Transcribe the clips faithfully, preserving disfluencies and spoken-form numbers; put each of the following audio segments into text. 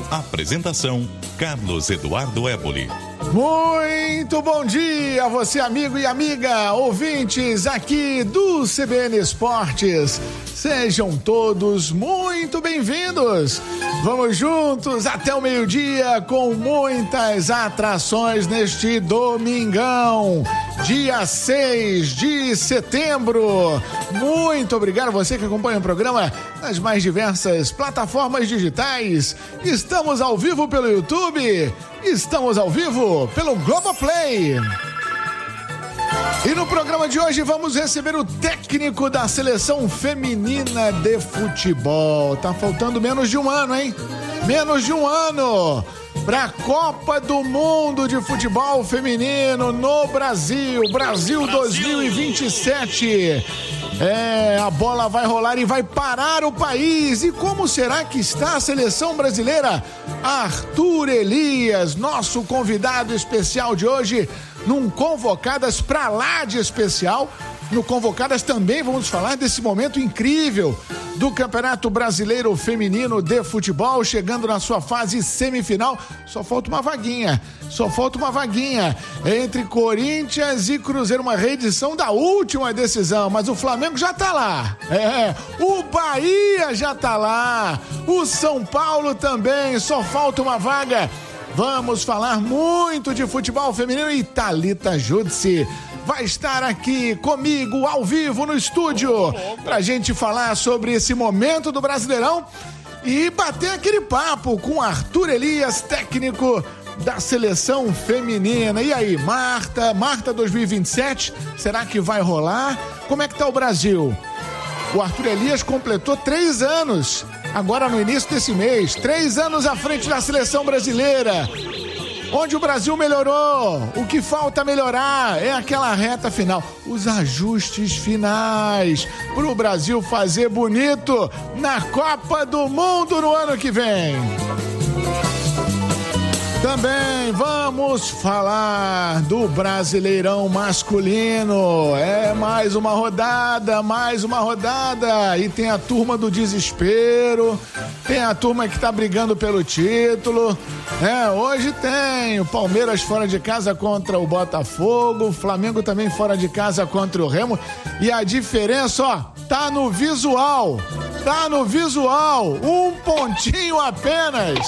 Apresentação, Carlos Eduardo Éboli. Muito bom dia a você, amigo e amiga, ouvintes aqui do C B N Esportes. Sejam todos muito bem-vindos. Vamos juntos até o meio-dia com muitas atrações neste domingão, dia seis de setembro. Muito obrigado a você que acompanha o programa nas mais diversas plataformas digitais. Estamos ao vivo pelo YouTube, estamos ao vivo pelo Globoplay. E no programa de hoje vamos receber o técnico da seleção feminina de futebol. Tá faltando menos de um ano, hein? Menos de um ano para a Copa do Mundo de Futebol Feminino no Brasil. Brasil, Brasil dois mil e vinte e sete. É, a bola vai rolar e vai parar o país. E como será que está a seleção brasileira? Arthur Elias, nosso convidado especial de hoje, num Convocadas pra lá de especial. No Convocadas também vamos falar desse momento incrível do Campeonato Brasileiro Feminino de Futebol, chegando na sua fase semifinal. Só falta uma vaguinha, só falta uma vaguinha entre Corinthians e Cruzeiro, uma reedição da última decisão, mas o Flamengo já tá lá, é, o Bahia já tá lá, o São Paulo também, só falta uma vaga. Vamos falar muito de futebol feminino e Thalita Judice vai estar aqui comigo ao vivo no estúdio pra gente falar sobre esse momento do Brasileirão e bater aquele papo com Arthur Elias, técnico da seleção feminina. E aí, Marta, Marta dois mil e vinte e sete, será que vai rolar? Como é que tá o Brasil? O Arthur Elias completou três anos, agora no início desse mês, três anos à frente da seleção brasileira. Onde o Brasil melhorou, o que falta melhorar é aquela reta final, os ajustes finais para o Brasil fazer bonito na Copa do Mundo no ano que vem. Também vamos falar do Brasileirão masculino. É mais uma rodada, mais uma rodada. E tem a turma do desespero, tem a turma que tá brigando pelo título. É, hoje tem o Palmeiras fora de casa contra o Botafogo, o Flamengo também fora de casa contra o Remo. E a diferença, ó, tá no visual. Tá no visual. Um pontinho apenas.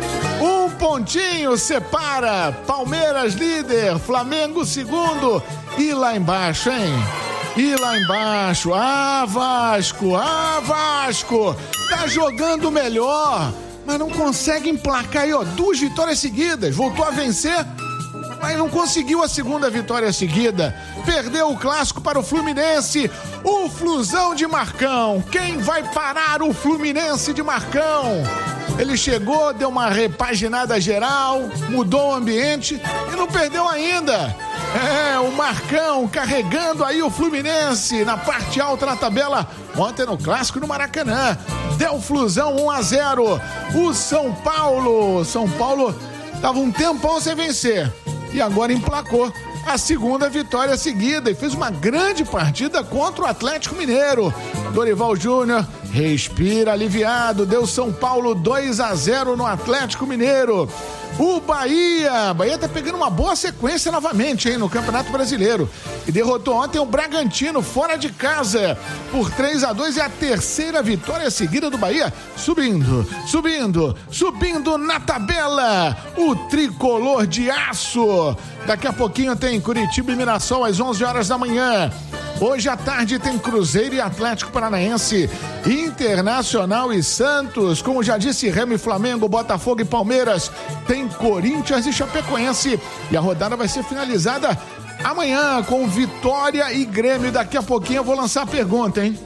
Um pontinho separa Palmeiras líder, Flamengo segundo. E lá embaixo, hein? E lá embaixo, ah, Vasco, ah, Vasco, tá jogando melhor, mas não consegue emplacar aí, ó, duas vitórias seguidas. Voltou a vencer, mas não conseguiu a segunda vitória seguida. Perdeu o clássico para o Fluminense. O Flusão de Marcão. Quem vai parar o Fluminense de Marcão? Ele chegou, deu uma repaginada geral, mudou o ambiente e não perdeu ainda. É, o Marcão carregando aí o Fluminense na parte alta da tabela. Ontem no clássico no Maracanã. Deu Flusão um a zero. O São Paulo, São Paulo tava um tempão sem vencer e agora emplacou a segunda vitória seguida e fez uma grande partida contra o Atlético Mineiro. Dorival Júnior respira aliviado, deu São Paulo dois a zero no Atlético Mineiro. O Bahia, Bahia tá pegando uma boa sequência novamente, hein, no Campeonato Brasileiro. E derrotou ontem o Bragantino fora de casa por três a dois. É a terceira vitória seguida do Bahia, subindo, subindo, subindo na tabela. O tricolor de aço. Daqui a pouquinho tem Curitiba e Mirassol às onze horas da manhã. Hoje à tarde tem Cruzeiro e Atlético Paranaense, Internacional e Santos, como já disse, Remo e Flamengo, Botafogo e Palmeiras, tem Corinthians e Chapecoense, e a rodada vai ser finalizada amanhã com Vitória e Grêmio. Daqui a pouquinho eu vou lançar a pergunta, hein?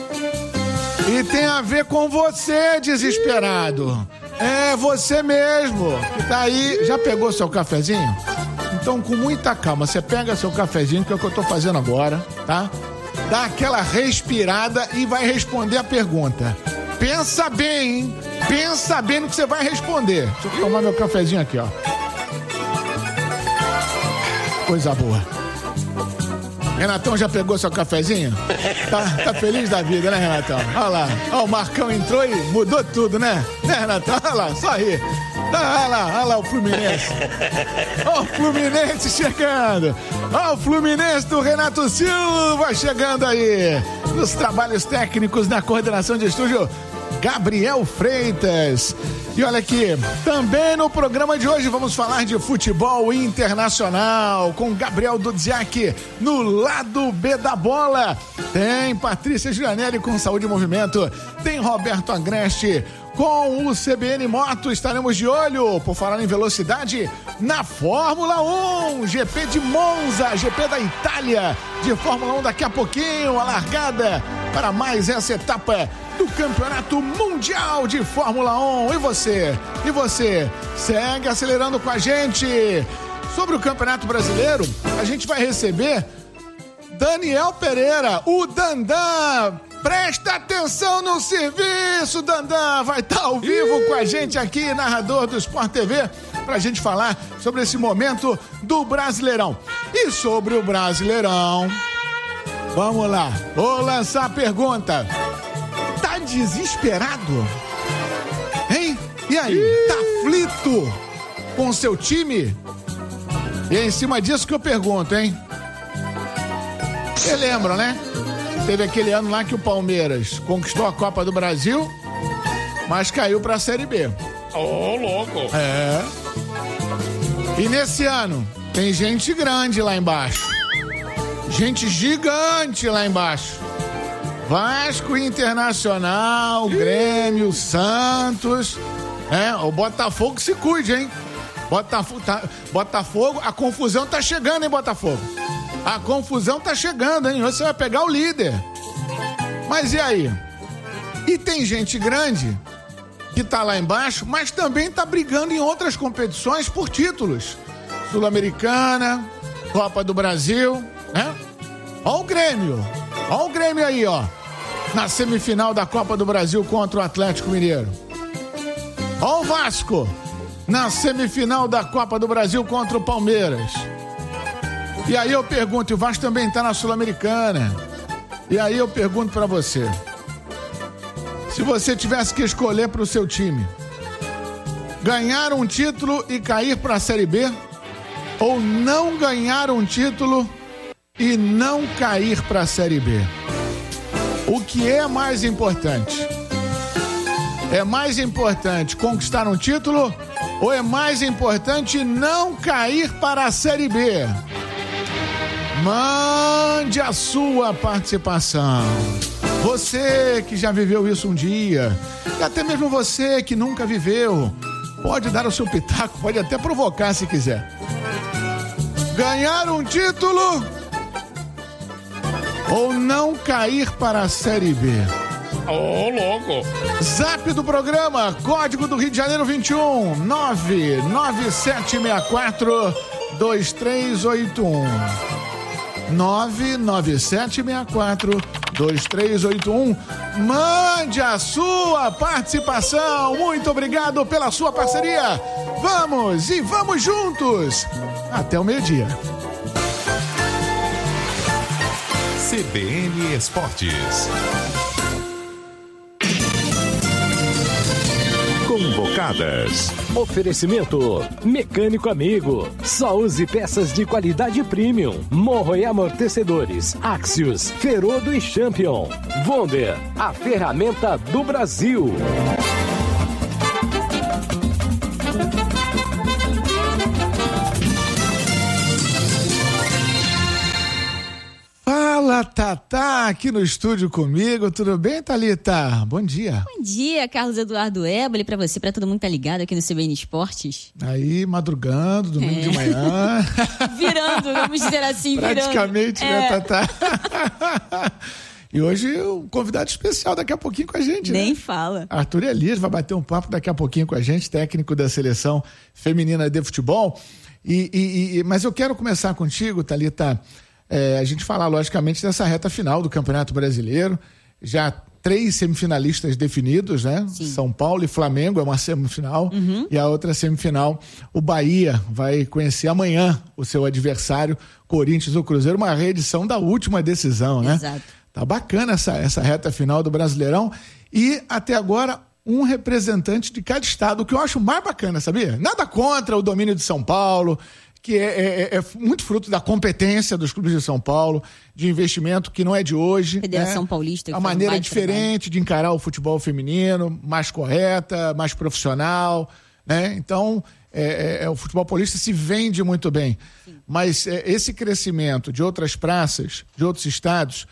E tem a ver com você, desesperado. É você mesmo que tá aí. Já pegou seu cafezinho? Então, com muita calma, você pega seu cafezinho, que é o que eu tô fazendo agora, tá? Dá aquela respirada e vai responder a pergunta. Pensa bem, hein? Pensa bem no que você vai responder. Deixa eu tomar meu cafezinho aqui, ó. Coisa boa. Renatão já pegou seu cafezinho? Tá, tá feliz da vida, né, Renatão? Olha lá, ó, o Marcão entrou e mudou tudo, né? Né, Renatão? Olha lá, só ri. Olha lá, olha lá o Fluminense. Ó o Fluminense chegando. Ó o Fluminense do Renato Silva chegando aí. Nos trabalhos técnicos na coordenação de estúdio, Gabriel Freitas. E olha aqui, também no programa de hoje vamos falar de futebol internacional com Gabriel Dudziak no lado B da bola. Tem Patrícia Gianelli com Saúde e Movimento. Tem Roberto Agreste com o C B N Moto. Estaremos de olho, por falar em velocidade, na Fórmula um. G P de Monza, G P da Itália de Fórmula um daqui a pouquinho. A largada para mais essa etapa do Campeonato Mundial de Fórmula um. E você? E você? Segue acelerando com a gente. Sobre o Campeonato Brasileiro, a gente vai receber Daniel Pereira, o Dandan. Presta atenção no serviço, Dandan. Vai estar ao vivo com a gente aqui, narrador do Sport T V, pra gente falar sobre esse momento do Brasileirão. E sobre o Brasileirão, vamos lá, vou lançar a pergunta. Tá desesperado? Hein? E aí? Tá aflito com o seu time? E é em cima disso que eu pergunto, hein? Você lembra, né? Teve aquele ano lá que o Palmeiras conquistou a Copa do Brasil, mas caiu pra Série B. Ô, oh, louco! É. E nesse ano, tem gente grande lá embaixo. Gente gigante lá embaixo. Vasco, Internacional, Grêmio, Santos. É, o Botafogo se cuide, hein? Botafogo, tá, Botafogo, a confusão tá chegando, hein, Botafogo? A confusão tá chegando, hein? Você vai pegar o líder. Mas e aí? E tem gente grande que tá lá embaixo, mas também tá brigando em outras competições por títulos. Sul-Americana, Copa do Brasil, né? Ó o Grêmio. Ó o Grêmio aí, ó. Na semifinal da Copa do Brasil contra o Atlético Mineiro. Ó o Vasco. Na semifinal da Copa do Brasil contra o Palmeiras. E aí eu pergunto, e o Vasco também tá na Sul-Americana. E aí eu pergunto pra você, se você tivesse que escolher pro seu time, ganhar um título e cair pra Série B, ou não ganhar um título e não cair pra Série B, o que é mais importante? É mais importante conquistar um título ou é mais importante não cair para a Série B? Mande a sua participação. Você que já viveu isso um dia, e até mesmo você que nunca viveu, pode dar o seu pitaco, pode até provocar se quiser. Ganhar um título ou não cair para a Série B? Ô, oh, louco! Zap do programa, código do Rio de Janeiro vinte e um, nove nove sete seis quatro dois três oito um. nove nove sete seis quatro dois três oito um. Mande a sua participação. Muito obrigado pela sua parceria. Vamos e vamos juntos até o meio-dia. C B N Esportes. Convocadas. Oferecimento Mecânico Amigo. Só use peças de qualidade premium. Morro e amortecedores Axios, Ferodo e Champion. Wonder, a ferramenta do Brasil. Fala, Tatá, aqui no estúdio comigo. Tudo bem, Thalita? Bom dia. Bom dia, Carlos Eduardo Éboli, pra você, pra todo mundo que tá ligado aqui no C B N Esportes. Aí, madrugando, domingo é. de manhã. Virando, vamos dizer assim, virando. Praticamente, é. né, Tatá? E hoje um convidado especial daqui a pouquinho com a gente, Nem né? fala. Arthur Elias vai bater um papo daqui a pouquinho com a gente, técnico da Seleção Feminina de Futebol. E, e, e, mas eu quero começar contigo, Thalita, é, a gente falar logicamente dessa reta final do Campeonato Brasileiro. Já três semifinalistas definidos, né? Sim. São Paulo e Flamengo é uma semifinal, uhum. e a outra semifinal, o Bahia vai conhecer amanhã o seu adversário, Corinthians ou Cruzeiro, uma reedição da última decisão, né? Exato. Tá bacana essa, essa reta final do Brasileirão, e até agora um representante de cada estado, o que eu acho mais bacana, sabia? Nada contra o domínio de São Paulo, que é, é, é muito fruto da competência dos clubes de São Paulo, de investimento que não é de hoje. Federação né? Paulista. A maneira um diferente trabalho. de encarar o futebol feminino, mais correta, mais profissional, né? Então, é, é, o futebol paulista se vende muito bem. Sim. Mas é, esse crescimento de outras praças, de outros estados,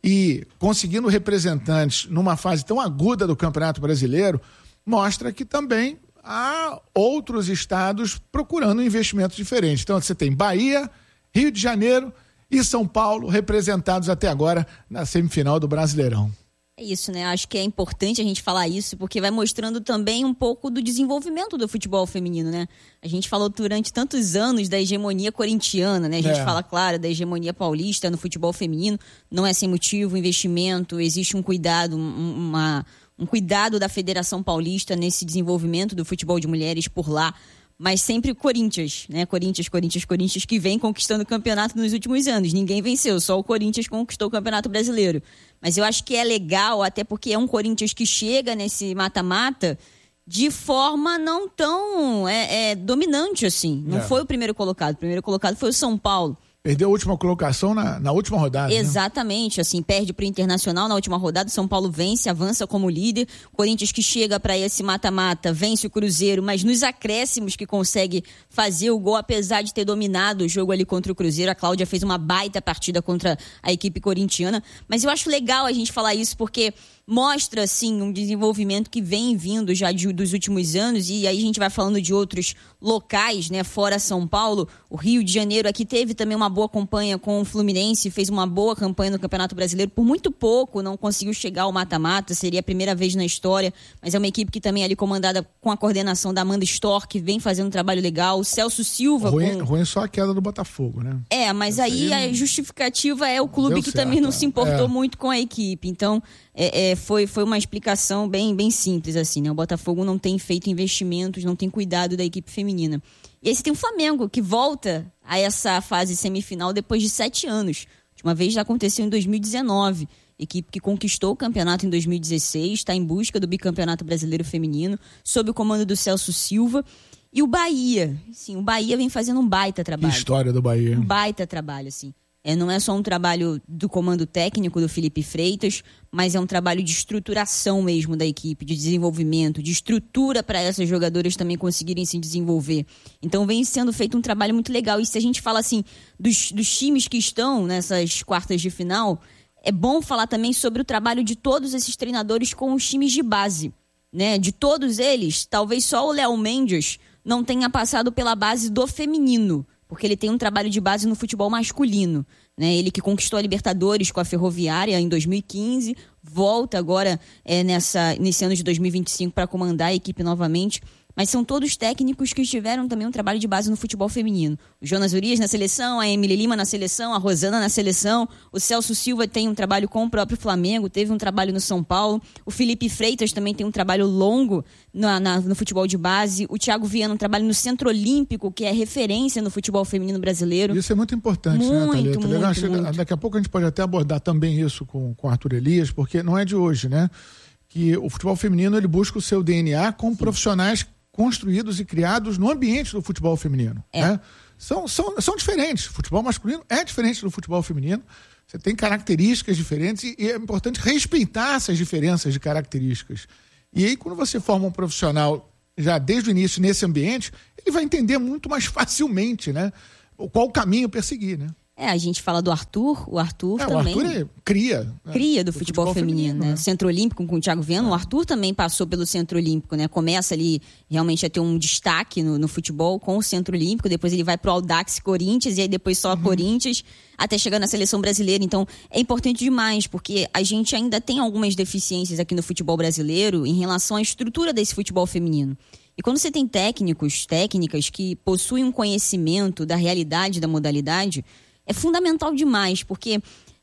e conseguindo representantes numa fase tão aguda do Campeonato Brasileiro, mostra que também há outros estados procurando investimentos diferentes. Então você tem Bahia, Rio de Janeiro e São Paulo representados até agora na semifinal do Brasileirão. É isso, né? Acho que é importante a gente falar isso, porque vai mostrando também um pouco do desenvolvimento do futebol feminino, né? A gente falou durante tantos anos da hegemonia corintiana, né? A gente é. fala, claro, da hegemonia paulista no futebol feminino. Não é sem motivo, investimento, existe um cuidado, uma, um cuidado da Federação Paulista nesse desenvolvimento do futebol de mulheres por lá. Mas sempre o Corinthians, né? Corinthians, Corinthians, Corinthians, que vem conquistando o campeonato nos últimos anos. Ninguém venceu, só o Corinthians conquistou o Campeonato Brasileiro. Mas eu acho que é legal, até porque é um Corinthians que chega nesse mata-mata de forma não tão é, é, dominante assim. Não é. foi o primeiro colocado. O primeiro colocado foi o São Paulo. Perdeu a última colocação na, na última rodada. Exatamente, né? Assim, perde para o Internacional na última rodada, São Paulo vence, avança como líder, Corinthians que chega para esse mata-mata, vence o Cruzeiro, mas nos acréscimos que consegue fazer o gol, apesar de ter dominado o jogo ali contra o Cruzeiro. A Cláudia fez uma baita partida contra a equipe corintiana, mas eu acho legal a gente falar isso porque mostra, assim, um desenvolvimento que vem vindo já de, dos últimos anos, e aí a gente vai falando de outros locais, né, fora São Paulo. O Rio de Janeiro aqui teve também uma boa campanha com o Fluminense, fez uma boa campanha no Campeonato Brasileiro, por muito pouco não conseguiu chegar ao mata-mata, seria a primeira vez na história, mas é uma equipe que também é ali comandada com a coordenação da Amanda Storr, que vem fazendo um trabalho legal, o Celso Silva... Ruim, com... ruim só a queda do Botafogo, né? É, mas aí, aí a justificativa é o clube que certo, também não se importou é. muito com a equipe, então... É, é, foi, foi uma explicação bem, bem simples, assim, né? O Botafogo não tem feito investimentos, não tem cuidado da equipe feminina. E aí você tem o Flamengo, que volta a essa fase semifinal depois de sete anos. De uma vez já aconteceu em dois mil e dezenove. Equipe que conquistou o campeonato em dois mil e dezesseis, está em busca do bicampeonato brasileiro feminino, sob o comando do Celso Silva. E o Bahia, sim, o Bahia vem fazendo um baita trabalho. Que história do Bahia. Um baita trabalho, assim. É, não é só um trabalho do comando técnico do Felipe Freitas, mas é um trabalho de estruturação mesmo da equipe, de desenvolvimento, de estrutura para essas jogadoras também conseguirem se desenvolver. Então vem sendo feito um trabalho muito legal. E se a gente fala assim dos, dos times que estão nessas quartas de final, é bom falar também sobre o trabalho de todos esses treinadores com os times de base, né? De todos eles, talvez só o Léo Mendes não tenha passado pela base do feminino, porque ele tem um trabalho de base no futebol masculino, né? Ele que conquistou a Libertadores com a Ferroviária em dois mil e quinze, volta agora é, nessa, nesse ano de dois mil e vinte e cinco para comandar a equipe novamente. Mas são todos técnicos que tiveram também um trabalho de base no futebol feminino. O Jonas Urias na seleção, a Emily Lima na seleção, a Rosana na seleção, o Celso Silva tem um trabalho com o próprio Flamengo, teve um trabalho no São Paulo, o Felipe Freitas também tem um trabalho longo na, na, no futebol de base, o Thiago Viana um trabalho no Centro Olímpico, que é referência no futebol feminino brasileiro. Isso é muito importante, muito, né, Thalita? Muito, Legal, muito, muito. Daqui a pouco a gente pode até abordar também isso com o Arthur Elias, porque não é de hoje, né? Que o futebol feminino ele busca o seu D N A com Sim. profissionais construídos e criados no ambiente do futebol feminino. É. Né? São, são, são diferentes. O futebol masculino é diferente do futebol feminino. Você tem características diferentes e, e é importante respeitar essas diferenças de características. E aí, quando você forma um profissional já desde o início nesse ambiente, ele vai entender muito mais facilmente, né? Qual o caminho perseguir, né? É, a gente fala do Arthur, o Arthur é, também... O Arthur é cria. Né? Cria do, do futebol, futebol feminino, feminino, né? né? Centro Olímpico com o Thiago Viana, é. o Arthur também passou pelo Centro Olímpico, né? Começa ali realmente a ter um destaque no, no futebol com o Centro Olímpico, depois ele vai pro Audax Corinthians e aí depois só a uhum. Corinthians, até chegar na seleção brasileira. Então, é importante demais, porque a gente ainda tem algumas deficiências aqui no futebol brasileiro em relação à estrutura desse futebol feminino. E quando você tem técnicos, técnicas que possuem um conhecimento da realidade da modalidade, é fundamental demais, porque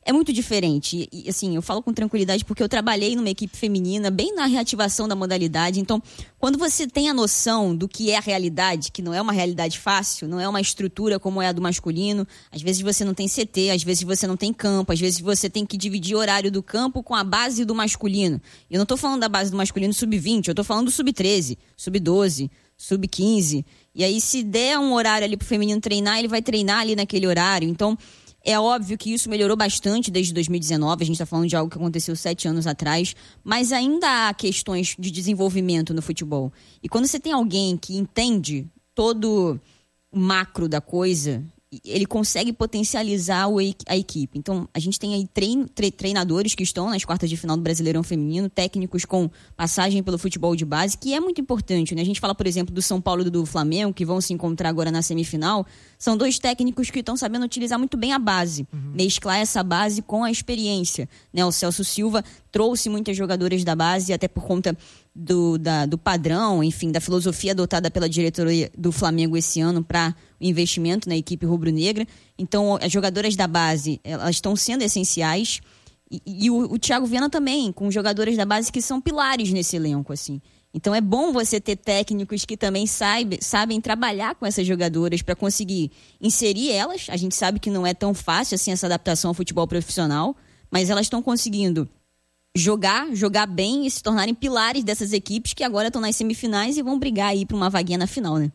é muito diferente. E, assim, eu falo com tranquilidade porque eu trabalhei numa equipe feminina, bem na reativação da modalidade. Então, quando você tem a noção do que é a realidade, que não é uma realidade fácil, não é uma estrutura como é a do masculino, às vezes você não tem C T, às vezes você não tem campo, às vezes você tem que dividir o horário do campo com a base do masculino. Eu não tô falando da base do masculino sub vinte, eu tô falando do sub treze, sub doze, sub quinze. E aí, se der um horário ali pro feminino treinar, ele vai treinar ali naquele horário. Então, é óbvio que isso melhorou bastante desde dois mil e dezenove, a gente está falando de algo que aconteceu sete anos atrás, mas ainda há questões de desenvolvimento no futebol. E quando você tem alguém que entende todo o macro da coisa, ele consegue potencializar a equipe. Então, a gente tem aí trein, tre, treinadores que estão nas quartas de final do Brasileirão Feminino, técnicos com passagem pelo futebol de base, que é muito importante, né? A gente fala, por exemplo, do São Paulo e do Flamengo, que vão se encontrar agora na semifinal. São dois técnicos que estão sabendo utilizar muito bem a base, uhum. mesclar essa base com a experiência, né? O Celso Silva trouxe muitas jogadoras da base, até por conta do, da, do padrão, enfim, da filosofia adotada pela diretoria do Flamengo esse ano para o investimento na equipe rubro-negra. Então, as jogadoras da base, elas estão sendo essenciais. E, e o, o Thiago Viana também, com jogadoras da base que são pilares nesse elenco, assim. Então é bom você ter técnicos que também sabe, sabem trabalhar com essas jogadoras para conseguir inserir elas. A gente sabe que não é tão fácil assim essa adaptação ao futebol profissional, mas elas estão conseguindo jogar, jogar bem e se tornarem pilares dessas equipes que agora estão nas semifinais e vão brigar aí para uma vaguinha na final, né?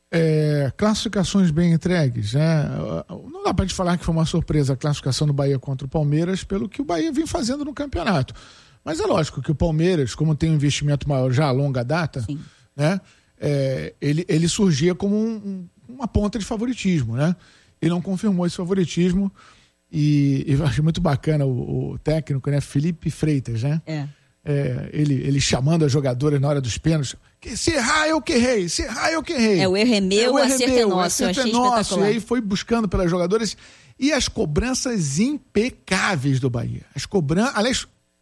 É, classificações bem entregues, né? Não dá pra gente falar que foi uma surpresa a classificação do Bahia contra o Palmeiras pelo que o Bahia vem fazendo no campeonato. Mas é lógico que o Palmeiras, como tem um investimento maior já a longa data, né? É, ele, ele surgia como um, uma ponta de favoritismo, né? Ele não confirmou esse favoritismo e, e eu achei muito bacana o, o técnico, né? Felipe Freitas, né? É. É, ele, ele chamando as jogadoras na hora dos pênaltis. Se errar, eu que errei. Se errar, eu que errei. É, o erro é meu, o acerto é nosso. O acerto é nosso. E aí foi buscando pelas jogadoras. E as cobranças impecáveis do Bahia. As cobranças... Aliás,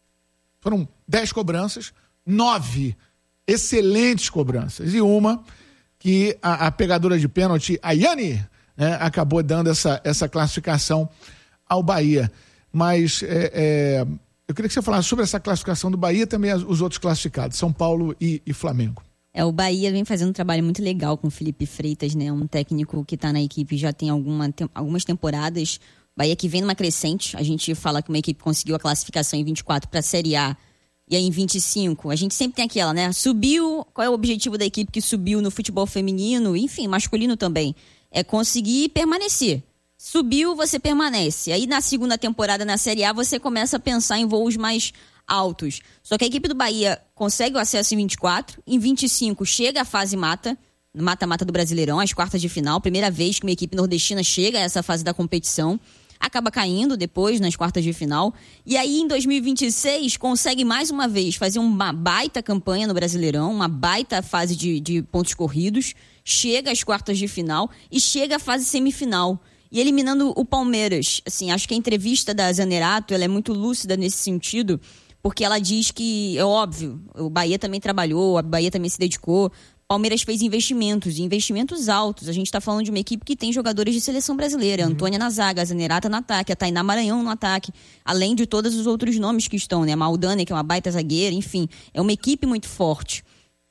foram dez cobranças, nove excelentes cobranças. E uma que a, a pegadora de pênalti, a Yane, né, acabou dando essa, essa classificação ao Bahia. Mas... É, é, eu queria que você falasse sobre essa classificação do Bahia e também os outros classificados, São Paulo e, e Flamengo. É, o Bahia vem fazendo um trabalho muito legal com o Felipe Freitas, né? Um técnico que está na equipe já tem alguma, tem, algumas temporadas. O Bahia que vem numa crescente. A gente fala que uma equipe conseguiu a classificação em vinte e quatro para a Série A e aí em vinte e cinco. A gente sempre tem aquela, né? Subiu, qual é o objetivo da equipe que subiu no futebol feminino? Enfim, masculino também. É conseguir permanecer. Subiu, você permanece. Aí na segunda temporada na Série A você começa a pensar em voos mais altos. Só que a equipe do Bahia consegue o acesso em vinte e quatro, em vinte e cinco chega a fase mata, mata-mata do Brasileirão, as quartas de final, primeira vez que uma equipe nordestina chega a essa fase da competição, acaba caindo depois nas quartas de final, e aí em dois mil e vinte e seis consegue mais uma vez fazer uma baita campanha no Brasileirão, uma baita fase de, de pontos corridos, chega às quartas de final e chega à fase semifinal. E eliminando o Palmeiras, assim, acho que a entrevista da Zanerato, ela é muito lúcida nesse sentido, porque ela diz que, é óbvio, o Bahia também trabalhou, a Bahia também se dedicou, o Palmeiras fez investimentos, investimentos altos. A gente está falando de uma equipe que tem jogadores de seleção brasileira, a Antônia na zaga, a Zanerato no ataque, a Tainá Maranhão no ataque, além de todos os outros nomes que estão, né? A Maldana, que é uma baita zagueira, enfim, é uma equipe muito forte.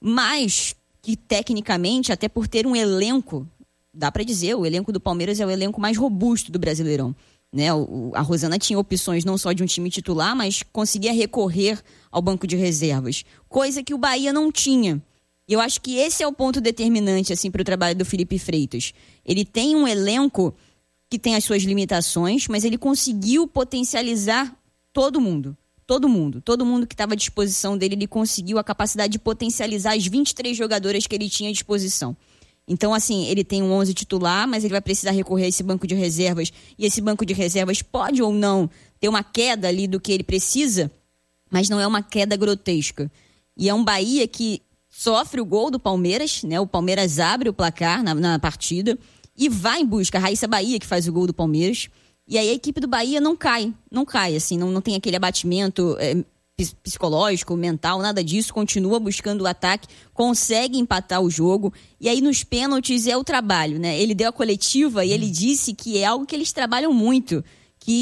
Mas que, tecnicamente, até por ter um elenco, dá para dizer, o elenco do Palmeiras é o elenco mais robusto do Brasileirão. Né? O, a Rosana tinha opções não só de um time titular, mas conseguia recorrer ao banco de reservas. Coisa que o Bahia não tinha. E eu acho que esse é o ponto determinante assim, para o trabalho do Felipe Freitas. Ele tem um elenco que tem as suas limitações, mas ele conseguiu potencializar todo mundo. Todo mundo. Todo mundo que estava à disposição dele, ele conseguiu a capacidade de potencializar as vinte e três jogadoras que ele tinha à disposição. Então, assim, ele tem um onze titular, mas ele vai precisar recorrer a esse banco de reservas. E esse banco de reservas pode ou não ter uma queda ali do que ele precisa, mas não é uma queda grotesca. E é um Bahia que sofre o gol do Palmeiras, né? O Palmeiras abre o placar na, na partida e vai em busca. A Raíssa Bahia que faz o gol do Palmeiras. E aí a equipe do Bahia não cai. Não cai, assim, não, não tem aquele abatimento... É, psicológico, mental, nada disso, continua buscando o ataque, consegue empatar o jogo, e aí nos pênaltis é o trabalho, né? Ele deu a coletiva e ele disse que é algo que eles trabalham muito, que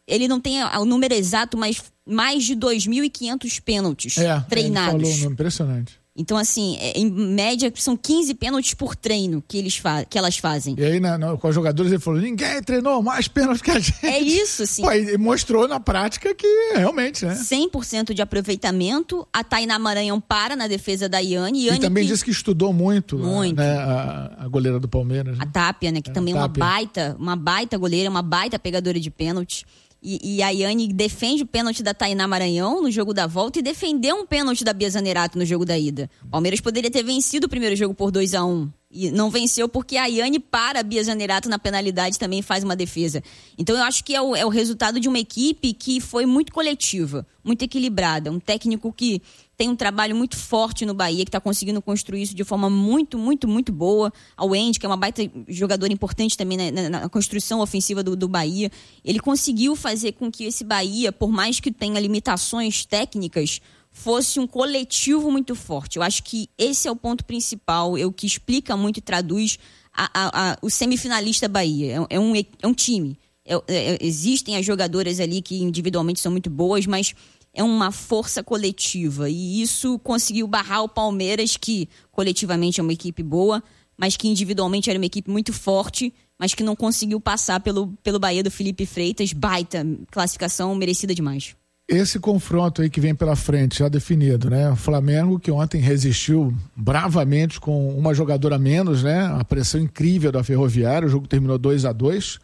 ele não tem o número exato, mas mais de dois mil e quinhentos pênaltis é, treinados. Ele falou, impressionante. Então, assim, em média, são quinze pênaltis por treino que, eles fa- que elas fazem. E aí, na, na, com os jogadores, ele falou, ninguém treinou mais pênalti que a gente. É isso, assim. Pô, e mostrou na prática que realmente, né? cem por cento de aproveitamento. A Tainá Maranhão para na defesa da Iane. E também que... disse que estudou muito, muito. Né, a, a goleira do Palmeiras. Né? A Tápia, né? Que é, também é uma Tápia. baita, uma baita goleira, uma baita pegadora de pênalti. E, e a Iane defende o pênalti da Tainá Maranhão no jogo da volta e defendeu um pênalti da Bia Zanerato no jogo da ida. O Palmeiras poderia ter vencido o primeiro jogo por dois a um. E não venceu porque a Iane para a Bia Zanerato na penalidade, também faz uma defesa. Então eu acho que é o, é o resultado de uma equipe que foi muito coletiva, muito equilibrada. Um técnico que tem um trabalho muito forte no Bahia, que está conseguindo construir isso de forma muito, muito, muito boa. A Wendy, que é uma baita jogadora importante também na, na, na construção ofensiva do, do Bahia. Ele conseguiu fazer com que esse Bahia, por mais que tenha limitações técnicas, fosse um coletivo muito forte. Eu acho que esse é o ponto principal, é o que explica muito e traduz a, a, a, o semifinalista Bahia. É, é, um, é um time. É, é, existem as jogadoras ali que individualmente são muito boas, mas é uma força coletiva. E isso conseguiu barrar o Palmeiras, que coletivamente é uma equipe boa, mas que individualmente era uma equipe muito forte, mas que não conseguiu passar pelo, pelo Bahia do Felipe Freitas. Baita classificação, merecida demais. Esse confronto aí que vem pela frente, já definido, né? O Flamengo, que ontem resistiu bravamente com uma jogadora a menos, né? A pressão incrível da Ferroviária, o jogo terminou dois a dois.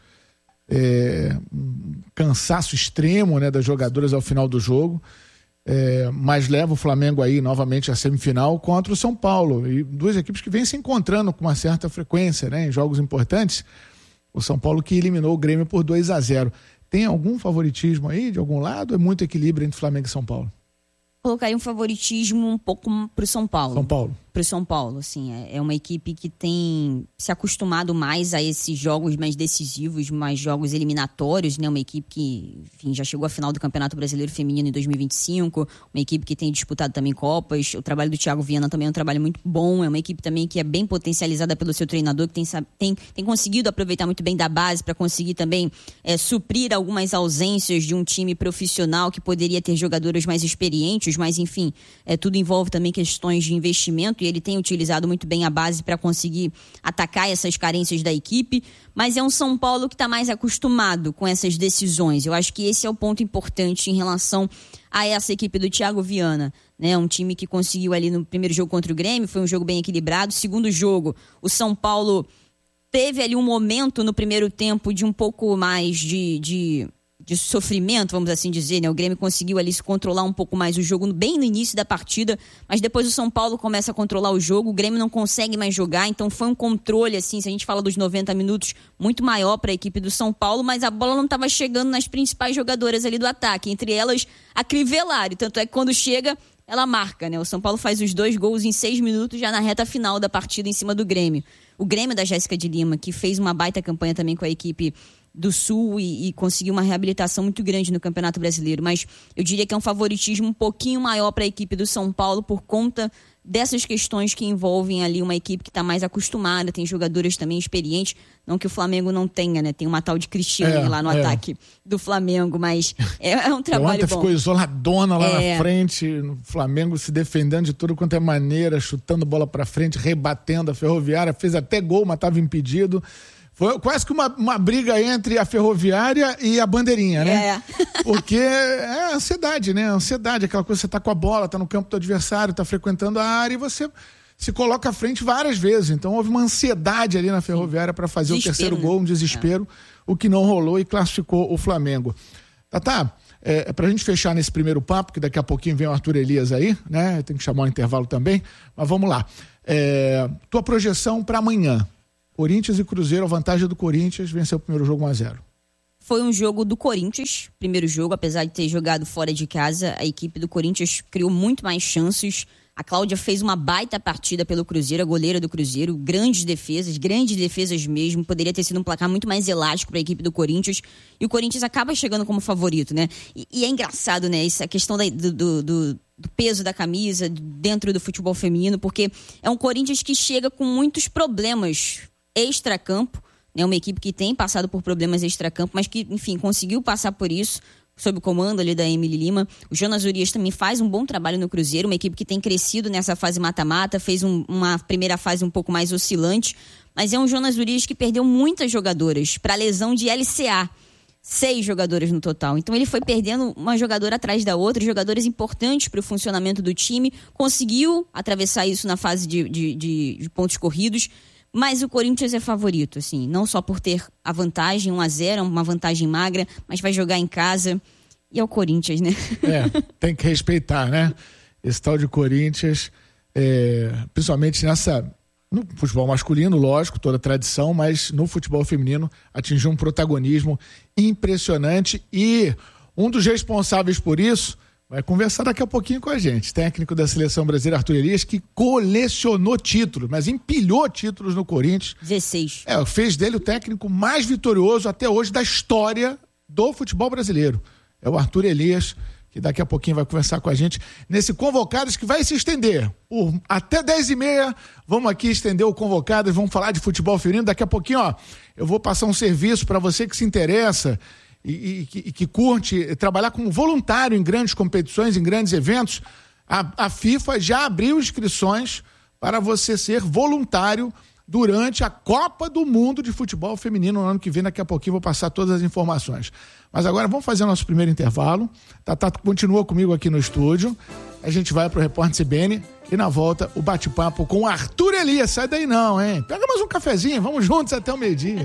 É, um cansaço extremo, né, das jogadoras ao final do jogo. É, mas leva o Flamengo aí novamente à semifinal contra o São Paulo. E duas equipes que vêm se encontrando com uma certa frequência, né, em jogos importantes. O São Paulo que eliminou o Grêmio por dois a zero. Tem algum favoritismo aí de algum lado? É muito equilíbrio entre Flamengo e São Paulo? Colocaria um favoritismo um pouco pro São Paulo. São Paulo. Pro São Paulo, assim. É, é uma equipe que tem se acostumado mais a esses jogos mais decisivos, mais jogos eliminatórios, né? Uma equipe que, enfim, já chegou à final do Campeonato Brasileiro Feminino em dois mil e vinte e cinco. Uma equipe que tem disputado também Copas. O trabalho do Thiago Viana também é um trabalho muito bom. É uma equipe também que é bem potencializada pelo seu treinador, que tem, tem, tem conseguido aproveitar muito bem da base para conseguir também é, suprir algumas ausências de um time profissional que poderia ter jogadoras mais experientes, mas enfim, é, tudo envolve também questões de investimento e ele tem utilizado muito bem a base para conseguir atacar essas carências da equipe, mas é um São Paulo que está mais acostumado com essas decisões. Eu acho que esse é o ponto importante em relação a essa equipe do Thiago Viana, né? Um time que conseguiu ali no primeiro jogo contra o Grêmio, foi um jogo bem equilibrado. Segundo jogo, o São Paulo teve ali um momento no primeiro tempo de um pouco mais de... de de sofrimento, vamos assim dizer, né? O Grêmio conseguiu ali se controlar um pouco mais o jogo bem no início da partida, mas depois o São Paulo começa a controlar o jogo, o Grêmio não consegue mais jogar, então foi um controle, assim, se a gente fala dos noventa minutos, muito maior para a equipe do São Paulo, mas a bola não estava chegando nas principais jogadoras ali do ataque, entre elas a Crivellari, tanto é que quando chega, ela marca, né? O São Paulo faz os dois gols em seis minutos já na reta final da partida em cima do Grêmio. O Grêmio da Jéssica de Lima, que fez uma baita campanha também com a equipe do Sul e, e conseguiu uma reabilitação muito grande no Campeonato Brasileiro, mas eu diria que é um favoritismo um pouquinho maior para a equipe do São Paulo por conta dessas questões que envolvem ali uma equipe que está mais acostumada, tem jogadoras também experientes, não que o Flamengo não tenha, né? Tem uma tal de Cristiane é, lá no é. ataque do Flamengo, mas é, é um trabalho ontem bom. Ficou isoladona lá é. na frente, o Flamengo se defendendo de tudo quanto é maneira, chutando bola para frente, rebatendo a Ferroviária, fez até gol, mas estava impedido. Foi quase que uma, uma briga entre a Ferroviária e a Bandeirinha, né? É. Porque é ansiedade, né? Ansiedade, aquela coisa, você tá com a bola, tá no campo do adversário, tá frequentando a área e você se coloca à frente várias vezes. Então houve uma ansiedade ali na Ferroviária para fazer desespero, o terceiro né? gol, um desespero, é. o que não rolou e classificou o Flamengo. Tatá, é, pra gente fechar nesse primeiro papo, que daqui a pouquinho vem o Arthur Elias aí, né? Tem que chamar um intervalo também, mas vamos lá. É, tua projeção para amanhã. Corinthians e Cruzeiro, a vantagem do Corinthians, venceu o primeiro jogo um a zero. Foi um jogo do Corinthians, primeiro jogo, apesar de ter jogado fora de casa, a equipe do Corinthians criou muito mais chances. A Cláudia fez uma baita partida pelo Cruzeiro, a goleira do Cruzeiro, grandes defesas, grandes defesas mesmo, poderia ter sido um placar muito mais elástico para a equipe do Corinthians, e o Corinthians acaba chegando como favorito, né? E, e é engraçado, né, essa questão da, do, do, do, do peso da camisa dentro do futebol feminino, porque é um Corinthians que chega com muitos problemas extra-campo, né? Uma equipe que tem passado por problemas extracampo, mas que, enfim, conseguiu passar por isso sob o comando ali da Emily Lima. O Jonas Urias também faz um bom trabalho no Cruzeiro, uma equipe que tem crescido nessa fase mata-mata, fez um, uma primeira fase um pouco mais oscilante, mas é um Jonas Urias que perdeu muitas jogadoras para lesão de L C A. Seis jogadoras no total. Então ele foi perdendo uma jogadora atrás da outra, jogadores importantes para o funcionamento do time, conseguiu atravessar isso na fase de, de, de, de pontos corridos, mas o Corinthians é favorito, assim, não só por ter a vantagem, um a zero, uma vantagem magra, mas vai jogar em casa, e é o Corinthians, né? É, tem que respeitar, né? Esse tal de Corinthians, é, principalmente nessa... No futebol masculino, lógico, toda a tradição, mas no futebol feminino atingiu um protagonismo impressionante e um dos responsáveis por isso vai conversar daqui a pouquinho com a gente, técnico da Seleção Brasileira, Arthur Elias, que colecionou títulos, mas empilhou títulos no Corinthians. dezesseis. É, fez dele o técnico mais vitorioso até hoje da história do futebol brasileiro. É o Arthur Elias, que daqui a pouquinho vai conversar com a gente nesse Convocados que vai se estender por até dez e meia. Vamos aqui estender o Convocados, vamos falar de futebol feminino. Daqui a pouquinho, ó, eu vou passar um serviço para você que se interessa e, e, e que curte trabalhar como voluntário em grandes competições, em grandes eventos. A, a FIFA já abriu inscrições para você ser voluntário durante a Copa do Mundo de Futebol Feminino no ano que vem. Daqui a pouquinho vou passar todas as informações. Mas agora vamos fazer o nosso primeiro intervalo. Tatá continua comigo aqui no estúdio. A gente vai pro Repórter C B N e na volta o bate-papo com o Arthur Elias. Sai daí não, hein? Pega mais um cafezinho, vamos juntos até o meio-dia.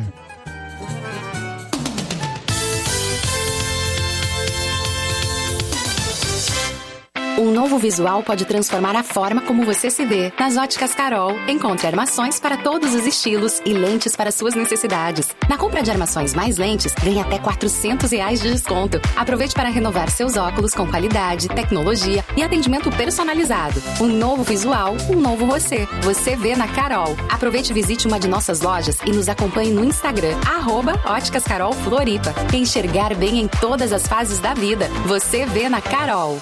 Um novo visual pode transformar a forma como você se vê. Nas Óticas Carol, encontre armações para todos os estilos e lentes para suas necessidades. Na compra de armações mais lentes, ganhe até quatrocentos reais de desconto. Aproveite para renovar seus óculos com qualidade, tecnologia e atendimento personalizado. Um novo visual, um novo você. Você vê na Carol. Aproveite e visite uma de nossas lojas e nos acompanhe no Instagram, arroba Óticas Carol Floripa. Enxergar bem em todas as fases da vida. Você vê na Carol.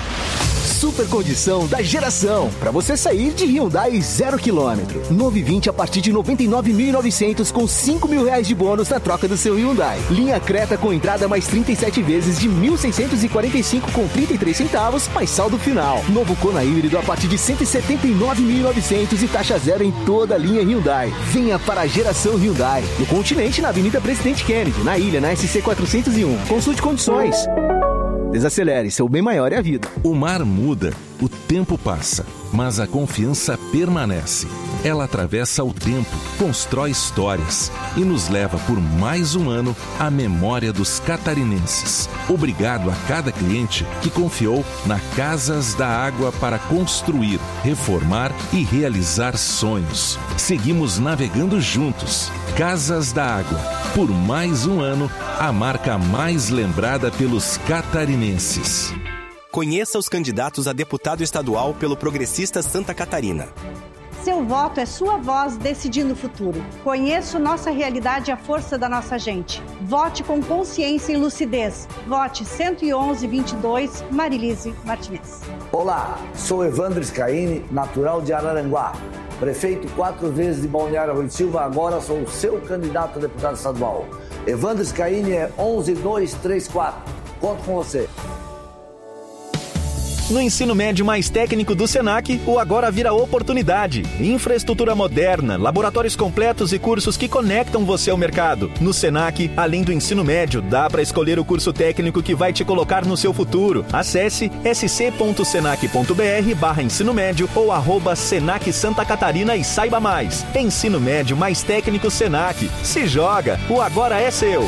Super condição da geração para você sair de Hyundai zero quilômetro. Novo i vinte a partir de noventa e nove mil e novecentos com cinco mil reais de bônus na troca do seu Hyundai. Linha Creta com entrada mais trinta e sete vezes de mil seiscentos e quarenta e cinco com trinta e três centavos, mais saldo final. Novo Kona híbrido a partir de cento e setenta e nove mil e novecentos e taxa zero em toda a linha Hyundai. Venha para a geração Hyundai. No continente, na Avenida Presidente Kennedy, na ilha, na S C quatrocentos e um. Consulte condições. Desacelere, seu bem maior é a vida. O mar muda, o tempo passa, mas a confiança permanece. Ela atravessa o tempo, constrói histórias e nos leva por mais um ano à memória dos catarinenses. Obrigado a cada cliente que confiou na Casas da Água para construir, reformar e realizar sonhos. Seguimos navegando juntos. Casas da Água, por mais um ano, a marca mais lembrada pelos catarinenses. Conheça os candidatos a deputado estadual pelo Progressista Santa Catarina. Seu voto é sua voz decidindo o futuro. Conheça nossa realidade e a força da nossa gente. Vote com consciência e lucidez. Vote cento e onze, vinte e dois, Marilise Martinez. Olá, sou Evandro Scaini, natural de Araranguá. Prefeito quatro vezes de Balneário Rui Silva, agora sou o seu candidato a deputado estadual. Evandro Scaini é onze dois três quatro. Conto com você. No ensino médio mais técnico do Senac, o agora vira oportunidade. Infraestrutura moderna, laboratórios completos e cursos que conectam você ao mercado. No Senac, além do ensino médio, dá para escolher o curso técnico que vai te colocar no seu futuro. Acesse sc.senac.br barra ensino médio ou arroba Senac Santa Catarina e saiba mais. Ensino médio mais técnico Senac. Se joga, o agora é seu.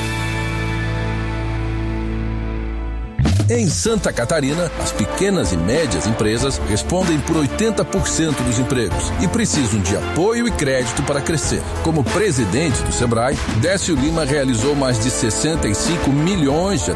Em Santa Catarina, as pequenas e médias empresas respondem por oitenta por cento dos empregos e precisam de apoio e crédito para crescer. Como presidente do Sebrae, Décio Lima realizou mais de sessenta e cinco milhões de